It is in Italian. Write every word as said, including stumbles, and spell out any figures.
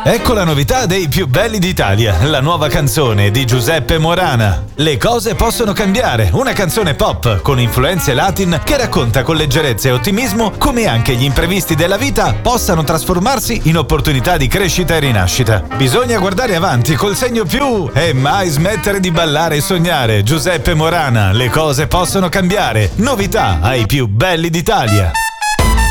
Ecco la novità dei più belli d'Italia, la nuova canzone di Giuseppe Morana. Le cose possono cambiare, una canzone pop con influenze latin che racconta con leggerezza e ottimismo come anche gli imprevisti della vita possano trasformarsi in opportunità di crescita e rinascita. Bisogna guardare avanti col segno più e mai smettere di ballare e sognare. Giuseppe Morana, le cose possono cambiare. Novità ai più belli d'Italia.